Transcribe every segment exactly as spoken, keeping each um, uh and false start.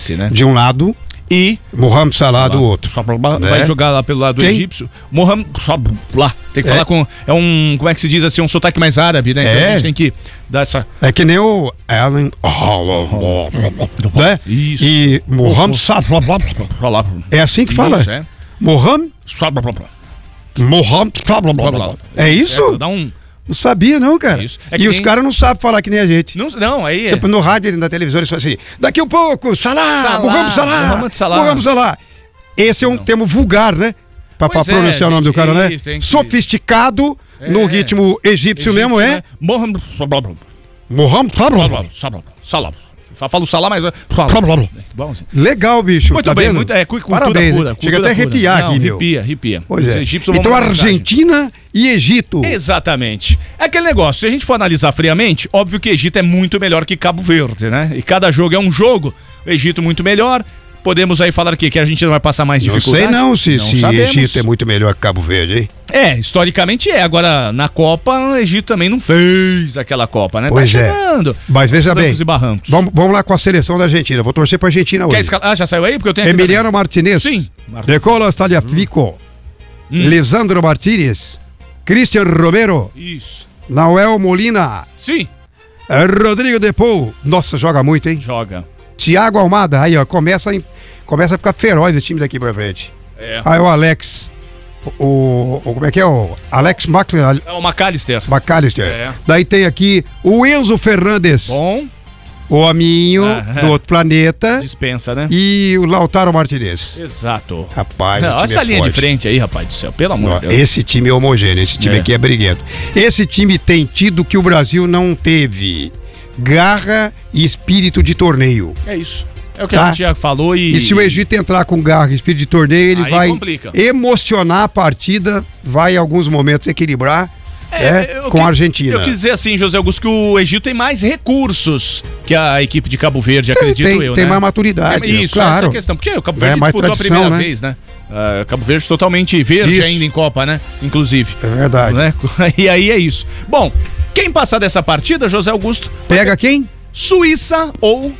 Esse, né? de um lado e Mohamed Salah do outro. Né? Vai jogar lá pelo lado do Quem? egípcio. Mohamed lá. Tem que É. falar com... É um... Como é que se diz assim? Um sotaque mais árabe, né? Então É. a gente tem que dar essa... É que nem o Alan. Né? Isso. E Mohamed Salah. Falar. É assim que fala? Isso, é. Mohamed. Mohamed Salah. É isso? Dá um... Não sabia, não, cara. Isso. É que e os nem- caras não sabem falar que nem a gente. Não, não aí é... Tipo, no rádio e na televisão eles falam assim: daqui a pouco, Salah, Salah, Mohamed Salah, Mohamed Salah. Mohamed Salah. Esse é um Não. termo vulgar, né? Pra, pra Pois é, pronunciar o nome gente, do cara, né? isso, tem que- Sofisticado, no É. ritmo egípcio, mesmo, é? Mohamed... Mohamed Salah. Salah. Salah. Só fala o Salah, mas... Bom, assim. Legal, bicho. Muito tá bem, vendo? muito, é, cu- cultura Parabéns. pura. Chega cultura até a pura. arrepiar Não, aqui, meu. Arrepia, arrepia. Pois Os é. egípcios vão Então, mandar mensagem. Argentina e Egito. Exatamente. É aquele negócio, se a gente for analisar friamente, óbvio que Egito é muito melhor que Cabo Verde, né? E cada jogo é um jogo. O Egito muito melhor. Podemos aí falar aqui que a Argentina vai passar mais Não dificuldade? sei não se, Não se sabemos. Egito é muito melhor que Cabo Verde, hein? É, historicamente é. Agora, na Copa, o Egito também não fez aquela Copa, né? Pois tá é. chegando. Mas veja bem, Trancos e barrancos. vamos, vamos lá com a seleção da Argentina. Vou torcer pra Argentina Quer hoje. escalar? Ah, já saiu aí? Porque eu tenho aqui Emiliano Martinez. Sim. Nicolas Tagliafico. Hum. Lisandro Martínez. Christian Romero. Isso. Nahuel Molina. Sim. Rodrigo De Paul. Nossa, joga muito, hein? Joga. Thiago Almada. Aí, ó, começa, em- começa a ficar feroz o time daqui pra frente. É. Aí o Alex. O, o- como é que é? O Alex McAllister. É o McAllister. McAllister. É. Daí tem aqui o Enzo Fernandes. Bom. O hominho Ah, do outro planeta. Dispensa, né? E o Lautaro Martinez. Exato. Rapaz, o Não, time essa é linha de forte. frente aí, rapaz do céu, pelo amor Ó, de Deus. esse time é homogêneo, esse time É. aqui é briguento. Esse time tem tido o que o Brasil não teve: garra e espírito de torneio. É isso. É o que Tá. a gente já falou e... E se o Egito entrar com garra e espírito de torneio, ele Aí vai complica. emocionar a partida, vai em alguns momentos equilibrar né, eu com que- a Argentina. Eu quis dizer assim, José Augusto, que o Egito tem mais recursos que a equipe de Cabo Verde, Tem, acredito tem, eu, tem né? mais maturidade. Tem- Isso, claro. essa é a questão. Porque o Cabo É Verde mais disputou tradição, a primeira né? vez, né? Ah, Cabo Verde totalmente verde Isso. ainda em Copa, né? Inclusive. É verdade. Né? E aí é isso. Bom, quem passar dessa partida, José Augusto, Pega quem? Suíça ou...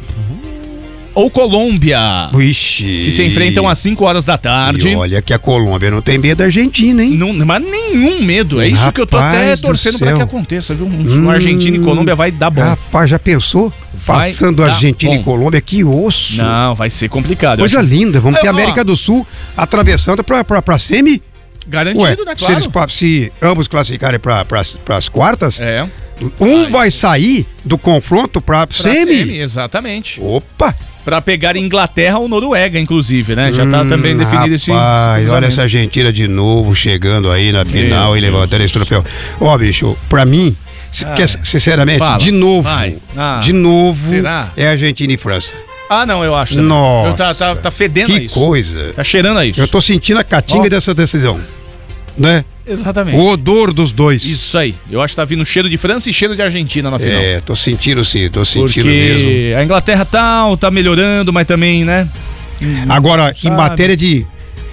ou Colômbia. Vixe. Que se enfrentam às cinco horas da tarde. E olha que a Colômbia não tem medo da Argentina, hein? Não, mas nenhum medo. É isso que eu tô até Rapaz do torcendo pra céu. que aconteça, viu? Um, Hum. Argentina e Colômbia vai dar bom. Rapaz, já pensou? Vai Passando dar Argentina bom. e Colômbia, que osso. Não, vai ser complicado. eu Coisa acho. linda. Vamos Eu- ter ó, América do Sul atravessando pra, pra, pra semi. Garantido, Ué, né? se, Claro. eles, pa- se ambos classificarem pra, pra, pras quartas, É. um Ai. vai sair do confronto pra, Pra semi. semi, exatamente. Opa! Pra pegar Inglaterra ou Noruega, inclusive, né? Já tá Hum, também definido esse. Rapaz, esse olha cruzamento. essa Argentina de novo chegando aí na final Meu e Deus levantando do esse troféu. Ó, bicho, pra mim, se- Ai. quer- sinceramente, Fala. de novo, Vai. Ah, de novo, será? é Argentina e França. Ah, não, eu acho. também. Nossa, Eu tá, tá, tá fedendo a que isso. coisa. Tá cheirando a isso. Eu tô sentindo a catinga Ó. dessa decisão, né? Exatamente. O odor dos dois. Isso aí. Eu acho que tá vindo cheiro de França e cheiro de Argentina na final. É, tô sentindo sim, tô sentindo Porque mesmo. a Inglaterra tal, tá melhorando, mas também, né? Agora, em sabe. matéria de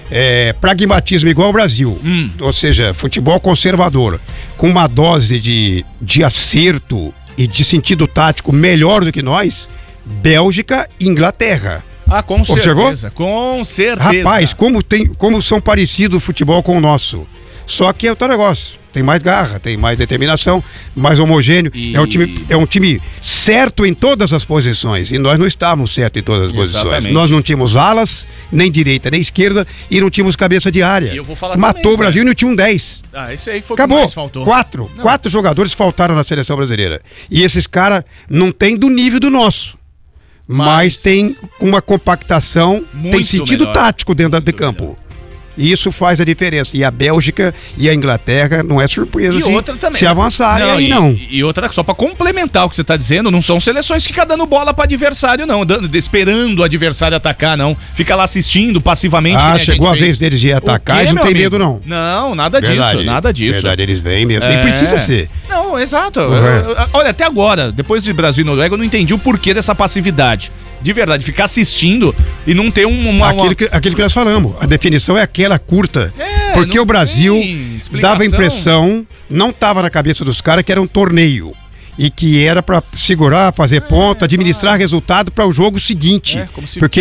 é, pragmatismo igual ao Brasil, Hum. ou seja, futebol conservador, com uma dose de, de acerto e de sentido tático melhor do que nós, Bélgica e Inglaterra. Ah, com Observou? certeza. Com certeza. Rapaz, como, tem, como são parecidos o futebol com o nosso. Só que é outro negócio. Tem mais garra, tem mais determinação, mais homogêneo. E- É, um time, é um time certo em todas as posições. E nós não estávamos certos em todas as posições. Exatamente. Nós não tínhamos alas, nem direita, nem esquerda, e não tínhamos cabeça de área. E eu vou falar Matou também, o Brasil e não tinha um dez. Ah, esse aí foi o Acabou. que mais faltou. Quatro. Não. Quatro jogadores faltaram na seleção brasileira. E esses caras não tem do nível do nosso. Mas, Mas- tem uma compactação, tem Muito sentido melhor. tático dentro Muito de campo. E isso faz a diferença. E a Bélgica e a Inglaterra não é surpresa E se, outra também. se avançarem aí, e, não. E outra, só pra complementar o que você tá dizendo, não são seleções que ficam dando bola pra adversário, não. Dando, esperando o adversário atacar, não. Fica lá assistindo passivamente. que Ah, nem chegou a gente vez fez. deles de ir atacar, O quê, eles não meu tem amigo? medo, não. Não, nada Verdade. disso, nada disso. Verdade, eles vêm mesmo. É. E precisa ser. Não, exato. Uhum. Eu- eu- Olha, até agora, depois de Brasil e Noruega, eu não entendi o porquê dessa passividade. De verdade, ficar assistindo e não ter um, uma... Aquilo que, aquilo que nós falamos. A definição é aquela curta. É, porque não o Brasil tem explicação. dava a impressão, não estava na cabeça dos caras que era um torneio. E que era para segurar, fazer ponto, administrar resultado para o jogo seguinte. É, como se- Porque